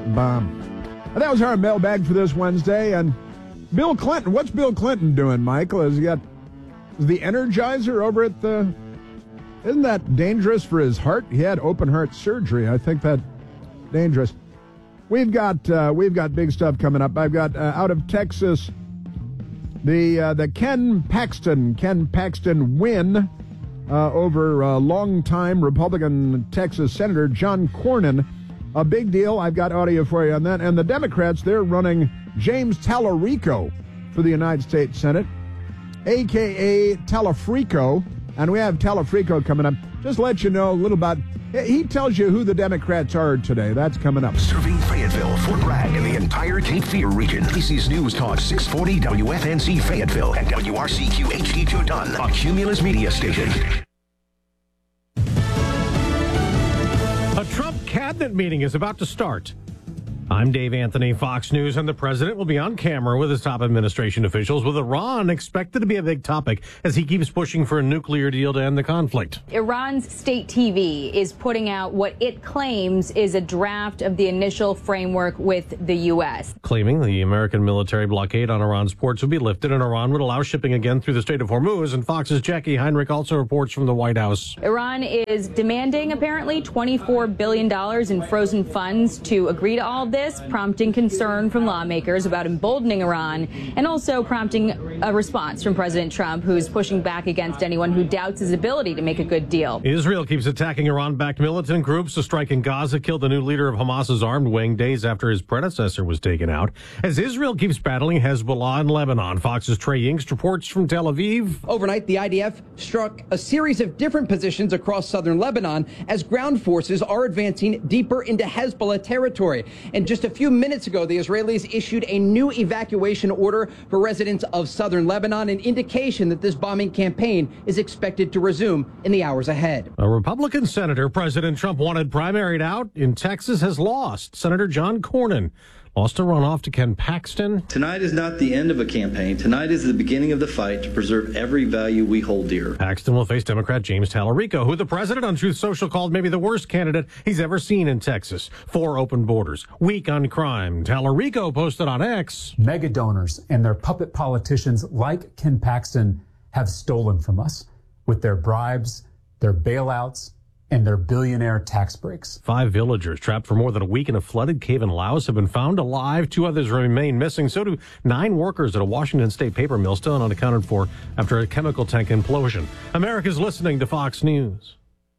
bomb. And that was our mailbag for this Wednesday. And Bill Clinton, what's Bill Clinton doing, Michael? Has he got the Energizer over at the... Isn't that dangerous for his heart? He had open heart surgery. I think that's dangerous. We've got big stuff coming up. I've got out of Texas, the Ken Paxton win over longtime Republican Texas Senator John Cornyn. A big deal. I've got audio for you on that. And the Democrats, they're running James Tallarico for the United States Senate, a.k.a. Talafrico. And we have Talafrico coming up. Just let you know a little about... He tells you who the Democrats are today. That's coming up. Serving Fayetteville, Fort Bragg, and the entire Cape Fear region. This is News Talk 640 WFNZ Fayetteville and WRCQ HD2 Dunn, a Cumulus media station. A Trump cabinet meeting is about to start. I'm Dave Anthony, Fox News, and the president will be on camera with his top administration officials, with Iran expected to be a big topic as he keeps pushing for a nuclear deal to end the conflict. Iran's state TV is putting out what it claims is a draft of the initial framework with the U.S. Claiming the American military blockade on Iran's ports would be lifted and Iran would allow shipping again through the Strait of Hormuz. And Fox's Jackie Heinrich also reports from the White House. Iran is demanding, apparently, $24 billion in frozen funds to agree to all this, prompting concern from lawmakers about emboldening Iran and also prompting a response from President Trump, who's pushing back against anyone who doubts his ability to make a good deal. Israel keeps attacking Iran-backed militant groups. A strike in Gaza killed the new leader of Hamas's armed wing days after his predecessor was taken out. As Israel keeps battling Hezbollah in Lebanon, Fox's Trey Yingst reports from Tel Aviv. Overnight, the IDF struck a series of different positions across southern Lebanon as ground forces are advancing deeper into Hezbollah territory. And just a few minutes ago, the Israelis issued a new evacuation order for residents of southern Lebanon, an indication that this bombing campaign is expected to resume in the hours ahead. A Republican senator President Trump wanted primaried out in Texas has lost. Senator John Cornyn lost a runoff to Ken Paxton. Tonight is not the end of a campaign. Tonight is the beginning of the fight to preserve every value we hold dear. Paxton will face Democrat James Tallarico, who the president on Truth Social called maybe the worst candidate he's ever seen in Texas. 4 open borders, weak on crime. Tallarico posted on X. Mega donors and their puppet politicians like Ken Paxton have stolen from us with their bribes, their bailouts, and their billionaire tax breaks. 5 villagers trapped for more than a week in a flooded cave in Laos have been found alive. 2 others remain missing. So do 9 workers at a Washington State paper mill, still unaccounted for after a chemical tank implosion. America's listening to Fox News.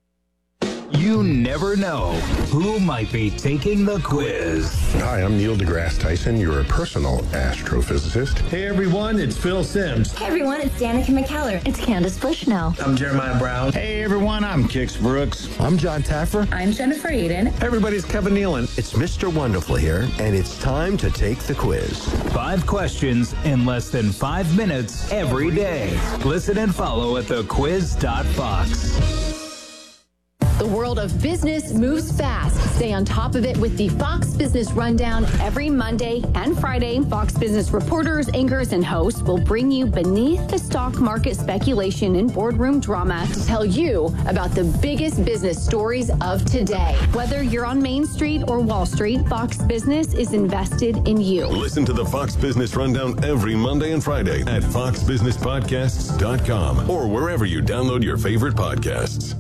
You never know who might be taking the quiz. Hi, I'm Neil deGrasse Tyson, your personal astrophysicist. Hey everyone, it's Phil Simms. Hey everyone, it's Danica McKellar. It's Candace Bushnell. I'm Jeremiah Brown. Hey everyone, I'm Kix Brooks. I'm John Taffer. I'm Jennifer Aiden. Everybody's Kevin Nealon. It's Mr. Wonderful here, and it's time to take the quiz. 5 questions in less than 5 minutes every day. Listen and follow at thequiz.fox. The world of business moves fast. Stay on top of it with the Fox Business Rundown every Monday and Friday. Fox Business reporters, anchors, and hosts will bring you beneath the stock market speculation and boardroom drama to tell you about the biggest business stories of today. Whether you're on Main Street or Wall Street, Fox Business is invested in you. Listen to the Fox Business Rundown every Monday and Friday at foxbusinesspodcasts.com or wherever you download your favorite podcasts.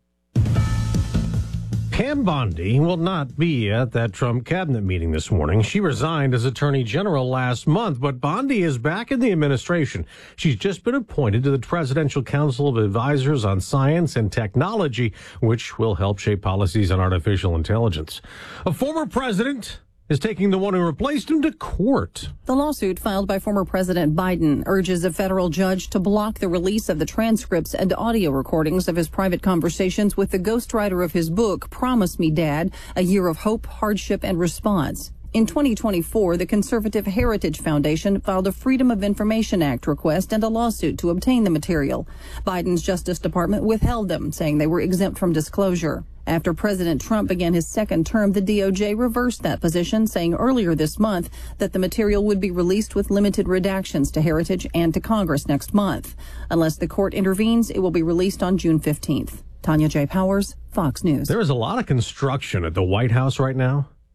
Pam Bondi will not be at that Trump cabinet meeting this morning. She resigned as Attorney General last month, but Bondi is back in the administration. She's just been appointed to the Presidential Council of Advisors on Science and Technology, which will help shape policies on artificial intelligence. A former president is taking the one who replaced him to court. The lawsuit filed by former President Biden urges a federal judge to block the release of the transcripts and audio recordings of his private conversations with the ghostwriter of his book, Promise Me, Dad, A Year of Hope, Hardship, and Response. In 2024, the Conservative Heritage Foundation filed a Freedom of Information Act request and a lawsuit to obtain the material. Biden's Justice Department withheld them, saying they were exempt from disclosure. After President Trump began his second term, the DOJ reversed that position, saying earlier this month that the material would be released with limited redactions to Heritage and to Congress next month. Unless the court intervenes, it will be released on June 15th. Tanya J. Powers, Fox News. There is a lot of construction at the White House right now.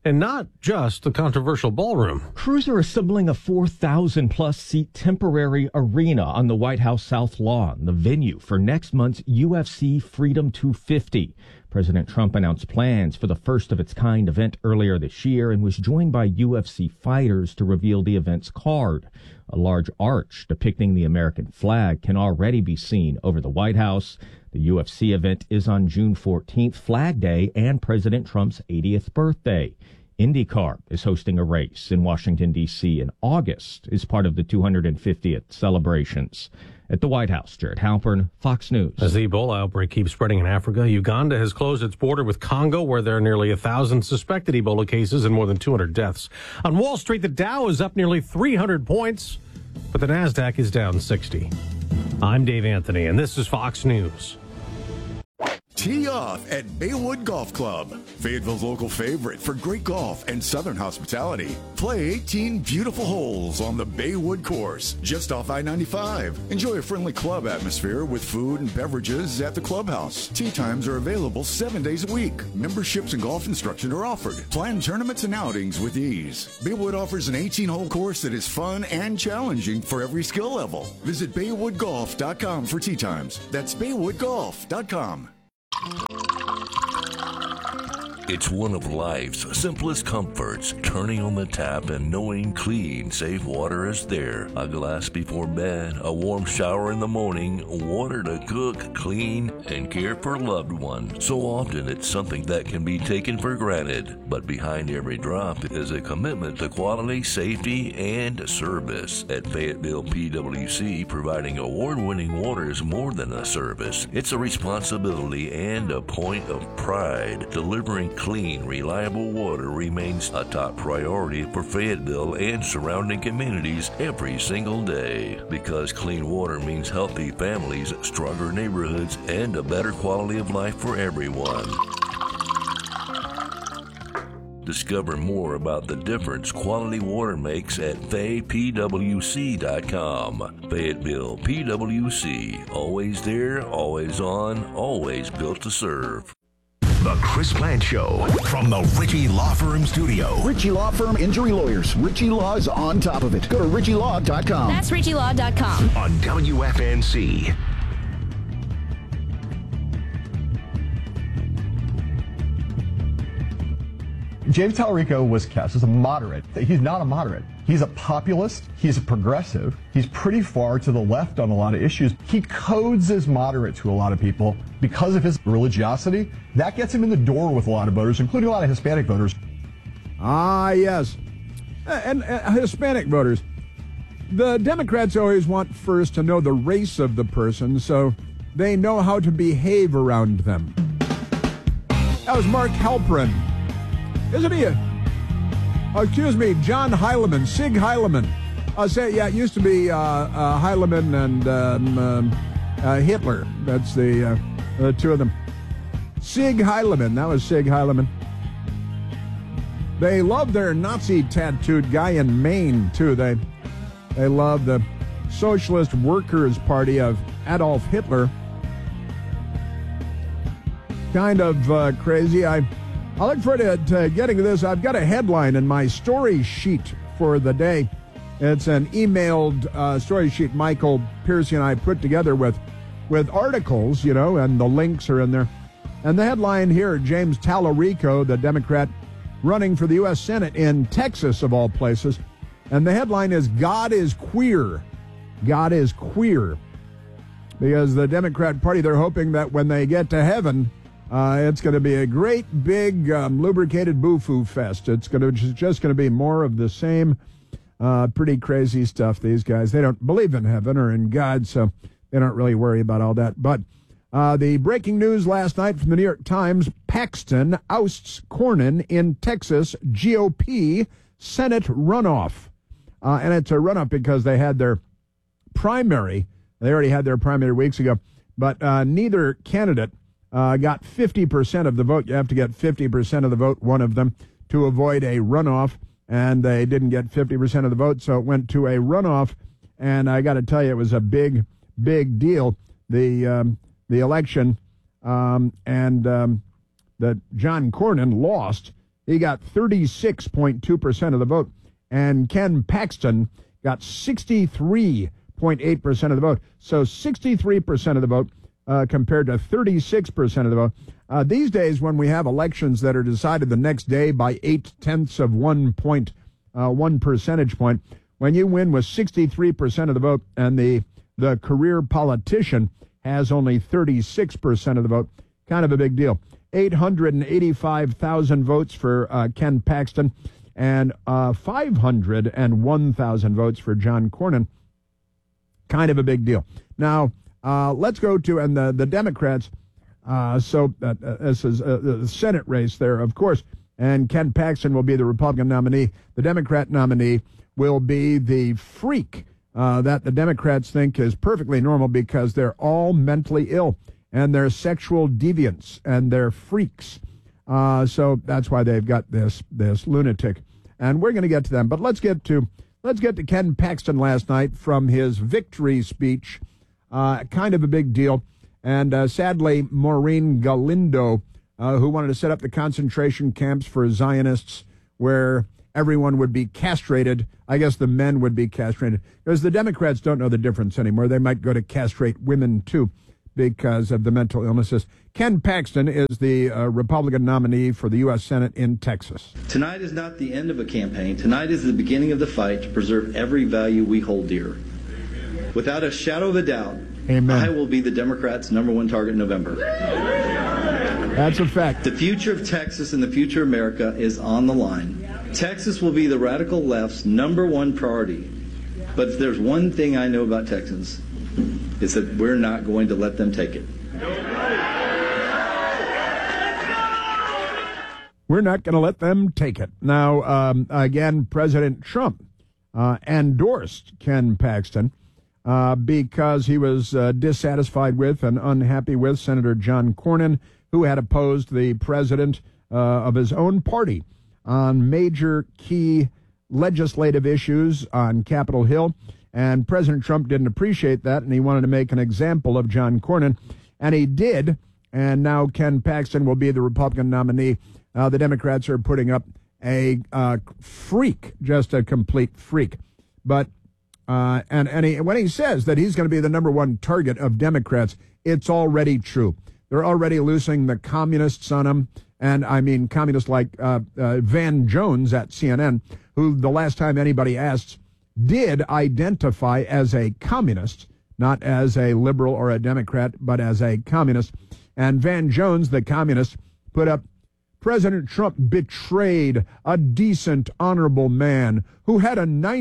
and not just the controversial ballroom. Crews are assembling a 4,000-plus seat temporary arena on the White House South Lawn, the venue for next month's UFC Freedom 250. President Trump announced plans for the first-of-its-kind event earlier this year and was joined by UFC fighters to reveal the event's card. A large arch depicting the American flag can already be seen over the White House. The UFC event is on June 14th, Flag Day, and President Trump's 80th birthday. IndyCar is hosting a race in Washington, D.C. in August as part of the 250th celebrations. At the White House, Jared Halpern, Fox News. As the Ebola outbreak keeps spreading in Africa, Uganda has closed its border with Congo, where there are nearly 1,000 suspected Ebola cases and more than 200 deaths. On Wall Street, the Dow is up nearly 300 points, but the NASDAQ is down 60. I'm Dave Anthony, and this is Fox News. Tee off at Baywood Golf Club, Fayetteville's local favorite for great golf and southern hospitality. Play 18 beautiful holes on the Baywood course, just off I-95. Enjoy a friendly club atmosphere with food and beverages at the clubhouse. Tee times are available 7 days a week. Memberships and golf instruction are offered. Plan tournaments and outings with ease. Baywood offers an 18-hole course that is fun and challenging for every skill level. Visit BaywoodGolf.com for tee times. That's BaywoodGolf.com. It's one of life's simplest comforts, turning on the tap and knowing clean, safe water is there. A glass before bed, a warm shower in the morning, water to cook, clean, and care for loved ones. So often it's something that can be taken for granted, but behind every drop is a commitment to quality, safety, and service. At Fayetteville PWC, providing award-winning water is more than a service. It's a responsibility and a point of pride. Delivering clean, reliable water remains a top priority for Fayetteville and surrounding communities every single day. Because clean water means healthy families, stronger neighborhoods, and a better quality of life for everyone. Discover more about the difference quality water makes at faypwc.com. Fayetteville PWC, always there, always on, always built to serve. The Chris Plante Show from the Ritchie Law Firm studio. Ritchie Law Firm Injury Lawyers. Ritchie Law is on top of it. Go to ritchielaw.com. That's ritchielaw.com. On WFNC. James Talarico was cast as a moderate. He's not a moderate. He's a populist. He's a progressive. He's pretty far to the left on a lot of issues. He codes as moderate to a lot of people because of his religiosity. That gets him in the door with a lot of voters, including a lot of Hispanic voters. Ah, yes. And Hispanic voters. The Democrats always want first to know the race of the person so they know how to behave around them. That was Mark Halperin. Isn't he John Heilemann, Sig Heilemann. It used to be Heilemann and Hitler. That's the two of them. Sig Heilemann, that was Sig Heilemann. They love their Nazi tattooed guy in Maine, too. They love the Socialist Workers' Party of Adolf Hitler. Kind of crazy. I look forward to getting to this. I've got a headline in my story sheet for the day. It's an emailed story sheet Michael Piercy and I put together with articles, and the links are in there. And the headline here, James Talarico, the Democrat running for the U.S. Senate in Texas, of all places. And the headline is, God is queer. God is queer. Because the Democrat Party, they're hoping that when they get to heaven, it's going to be a great, big, lubricated boo-foo fest. It's just going to be more of the same pretty crazy stuff, these guys. They don't believe in heaven or in God, so they don't really worry about all that. But the breaking news last night from the New York Times, Paxton ousts Cornyn in Texas GOP Senate runoff. And it's a runoff because they had their primary. They already had their primary weeks ago. But neither candidate got 50% of the vote. You have to get 50% of the vote, one of them, to avoid a runoff. And they didn't get 50% of the vote, so it went to a runoff. And I got to tell you, it was a big, big deal. The election, and that John Cornyn lost. He got 36.2% of the vote. And Ken Paxton got 63.8% of the vote. So 63% of the vote compared to 36% of the vote. These days, when we have elections that are decided the next day by 0.8 of 1 percentage point, when you win with 63% of the vote and the career politician has only 36% of the vote, kind of a big deal. 885,000 votes for Ken Paxton and 501,000 votes for John Cornyn. Kind of a big deal. Now, let's go to, and the Democrats, this is the Senate race there, of course, and Ken Paxton will be the Republican nominee. The Democrat nominee will be the freak that the Democrats think is perfectly normal because they're all mentally ill and they're sexual deviants and they're freaks. So that's why they've got this lunatic. And we're going to get to them. But let's get to Ken Paxton last night from his victory speech. Kind of a big deal. And sadly, Maureen Galindo, who wanted to set up the concentration camps for Zionists where everyone would be castrated. I guess the men would be castrated. Because the Democrats don't know the difference anymore. They might go to castrate women, too, because of the mental illnesses. Ken Paxton is the Republican nominee for the U.S. Senate in Texas. Tonight is not the end of a campaign. Tonight is the beginning of the fight to preserve every value we hold dear. Without a shadow of a doubt, Amen. I will be the Democrats' #1 target in November. That's a fact. The future of Texas and the future of America is on the line. Texas will be the radical left's #1 priority. But if there's one thing I know about Texans, it's that we're not going to let them take it. We're not going to let them take it. Now, again, President Trump endorsed Ken Paxton because he was dissatisfied with and unhappy with Senator John Cornyn, who had opposed the president of his own party on major key legislative issues on Capitol Hill. And President Trump didn't appreciate that, and he wanted to make an example of John Cornyn, and he did. And now Ken Paxton will be the Republican nominee. The Democrats are putting up a freak, just a complete freak. But when he says that he's going to be the #1 target of Democrats, it's already true. They're already loosing the communists on him, and I mean communists like Van Jones at CNN, who the last time anybody asked did identify as a communist, not as a liberal or a Democrat, but as a communist. And Van Jones, the communist, put up, President Trump betrayed a decent, honorable man who had a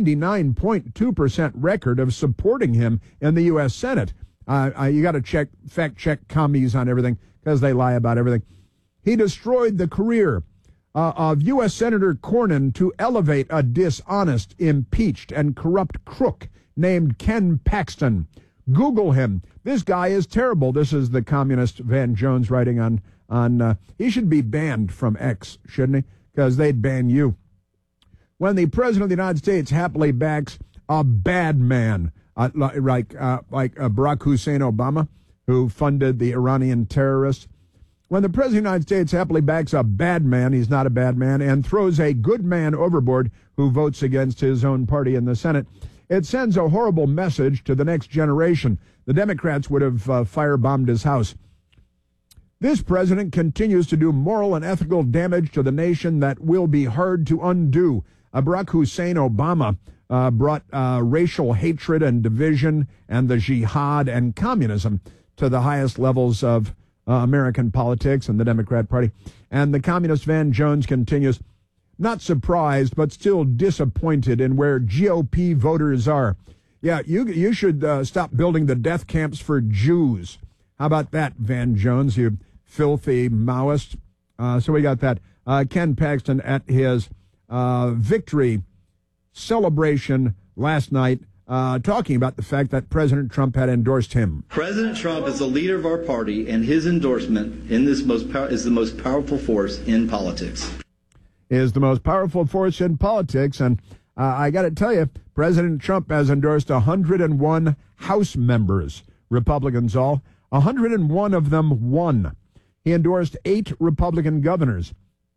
99.2% record of supporting him in the U.S. Senate. You got to fact-check commies on everything because they lie about everything. He destroyed the career of U.S. Senator Cornyn to elevate a dishonest, impeached, and corrupt crook named Ken Paxton. Google him. This guy is terrible. This is the communist Van Jones writing on he should be banned from X, shouldn't he? Because they'd ban you. When the President of the United States happily backs a bad man, like Barack Hussein Obama, who funded the Iranian terrorists, when the President of the United States happily backs a bad man, he's not a bad man, and throws a good man overboard who votes against his own party in the Senate, it sends a horrible message to the next generation. The Democrats would have firebombed his house. This president continues to do moral and ethical damage to the nation that will be hard to undo. Barack Hussein Obama brought racial hatred and division and the jihad and communism to the highest levels of American politics and the Democrat Party. And the communist Van Jones continues, not surprised, but still disappointed in where GOP voters are. Yeah, you should stop building the death camps for Jews. How about that, Van Jones, you filthy Maoist? So we got that. Ken Paxton at his victory celebration last night, talking about the fact that President Trump had endorsed him. President Trump is the leader of our party, and his endorsement in this is the most powerful force in politics. Is the most powerful force in politics, and I got to tell you, President Trump has endorsed 101 House members, Republicans all. 101 of them won. He endorsed 8 Republican governors.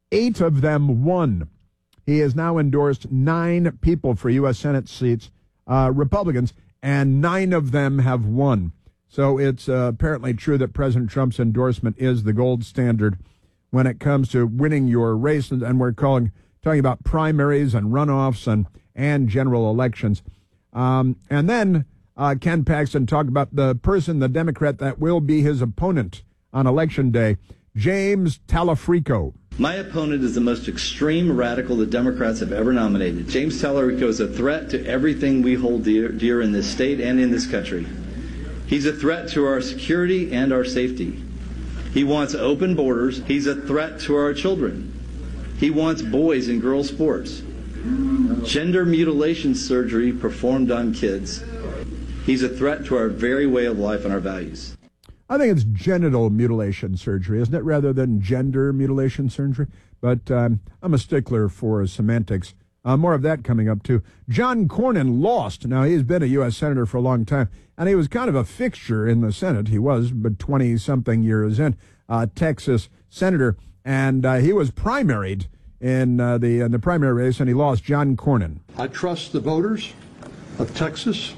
8 of them won. He has now endorsed 9 people for U.S. Senate seats, Republicans, and 9 of them have won. So it's apparently true that President Trump's endorsement is the gold standard when it comes to winning your race. And we're talking about primaries and runoffs and general elections. And then Ken Paxton talked about the Democrat that will be his opponent on Election Day, James Talafrico. My opponent is the most extreme radical the Democrats have ever nominated. James Talarico is a threat to everything we hold dear in this state and in this country. He's a threat to our security and our safety. He wants open borders. He's a threat to our children. He wants boys and girls sports. Gender mutilation surgery performed on kids. He's a threat to our very way of life and our values. I think it's genital mutilation surgery, isn't it, rather than gender mutilation surgery? But I'm a stickler for semantics. More of that coming up, too. John Cornyn lost. Now, he's been a U.S. Senator for a long time, and he was kind of a fixture in the Senate. He was, but 20-something years in, Texas Senator, and he was primaried in the primary race, and he lost. John Cornyn. I trust the voters of Texas,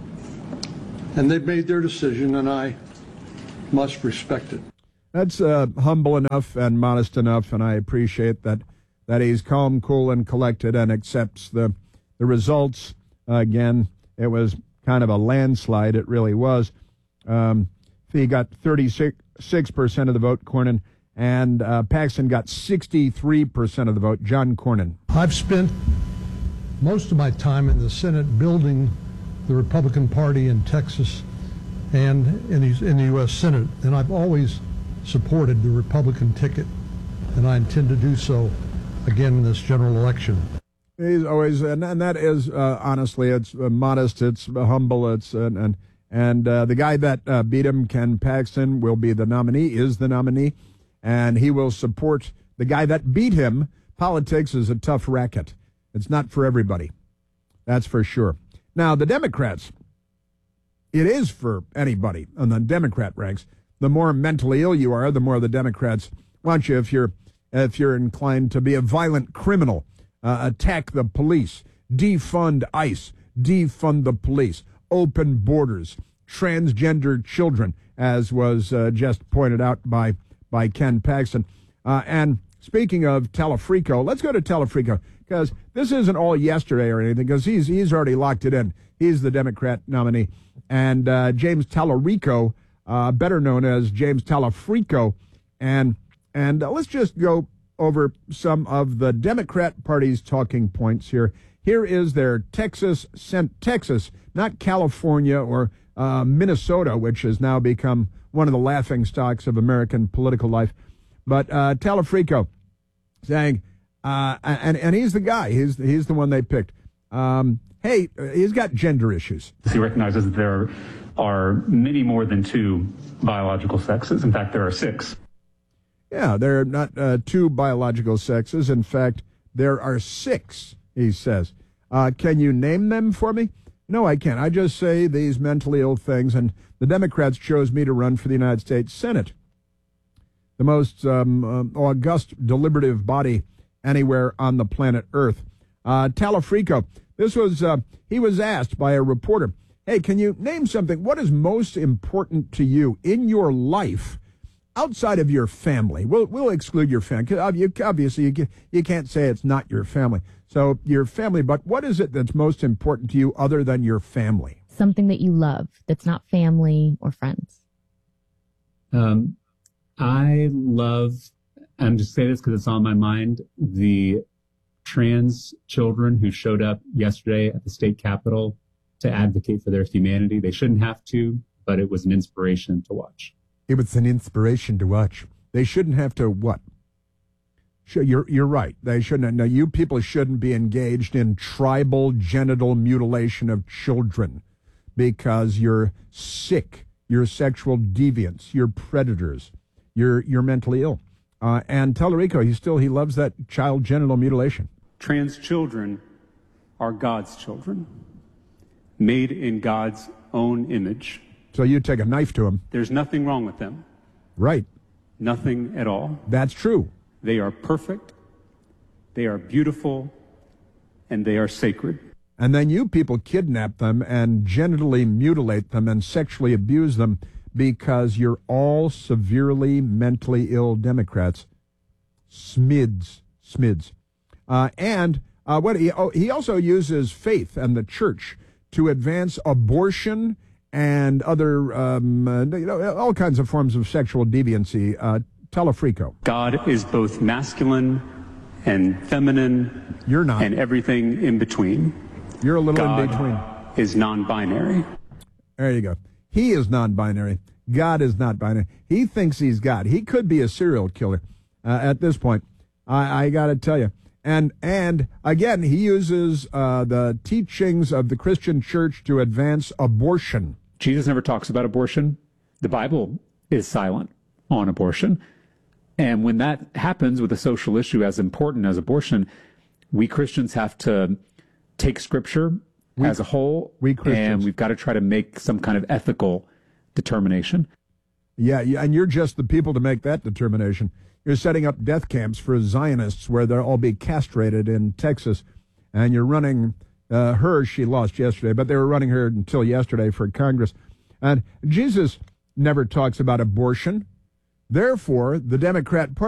and they've made their decision, and I must respect it. That's humble enough and modest enough, and I appreciate that he's calm, cool, and collected and accepts the results. Again, it was kind of a landslide. It really was. He got 36% of the vote, Cornyn, and Paxton got 63% of the vote, John Cornyn. I've spent most of my time in the Senate building the Republican Party in Texas and in the U.S. Senate, and I've always supported the Republican ticket, and I intend to do so again in this general election. He's always, and that is honestly, it's modest, it's humble, it's and the guy that beat him, Ken Paxton, will be the nominee, is the nominee, and he will support the guy that beat him. Politics is a tough racket. It's not for everybody. That's for sure. Now, the Democrats, it is for anybody on the Democrat ranks. The more mentally ill you are, the more the Democrats want you. If you're inclined to be a violent criminal, attack the police, defund ICE, defund the police, open borders, transgender children, as was just pointed out by Ken Paxton. And speaking of Talafrico, let's go to Talafrico, because this isn't all yesterday or anything, because he's already locked it in. He's the Democrat nominee. And James Talarico, better known as James Talafrico. And let's just go over some of the Democrat Party's talking points here. Here is their Texas, not California or Minnesota, which has now become one of the laughing stocks of American political life. But Talafrico saying, and he's the guy, he's the one they picked. Hey, he's got gender issues. He recognizes that there are many more than 2 biological sexes. In fact, there are 6. Yeah, there are not 2 biological sexes. In fact, there are 6, he says. Can you name them for me? No, I can't. I just say these mentally ill things, and the Democrats chose me to run for the United States Senate, the most august, deliberative body anywhere on the planet Earth. Talafrico, he was asked by a reporter, hey, can you name something? What is most important to you in your life outside of your family? We'll exclude your family. Obviously, you can't say it's not your family. So your family, but what is it that's most important to you other than your family? Something that you love that's not family or friends. I love, I'm just saying this because it's on my mind, the trans children who showed up yesterday at the state capitol to advocate for their humanity. They shouldn't have to, but it was an inspiration to watch. It was an inspiration to watch. They shouldn't have to what? You're right. They shouldn't. Now, you people shouldn't be engaged in tribal genital mutilation of children because you're sick, you're sexual deviants, you're predators, you're mentally ill. And Talarico, he loves that child genital mutilation. Trans children are God's children, made in God's own image. So you take a knife to them. There's nothing wrong with them. Right. Nothing at all. That's true. They are perfect They are beautiful and they are sacred. And then you people kidnap them and genitally mutilate them and sexually abuse them because you're all severely mentally ill Democrats. Smids. He also uses faith and the church to advance abortion and other, all kinds of forms of sexual deviancy. Telefrico. God is both masculine and feminine. You're not. And everything in between. You're a little God in between. Is non-binary. There you go. He is non-binary. God is not binary. He thinks he's God. He could be a serial killer at this point. I got to tell you. And again, he uses the teachings of the Christian church to advance abortion. Jesus never talks about abortion. The Bible is silent on abortion. And when that happens with a social issue as important as abortion, we Christians have to take Scripture as a whole, and we've got to try to make some kind of ethical determination. Yeah, and you're just the people to make that determination. You're setting up death camps for Zionists where they'll all be castrated in Texas, and you're running she lost yesterday, but they were running her until yesterday for Congress. And Jesus never talks about abortion. Therefore, the Democrat Party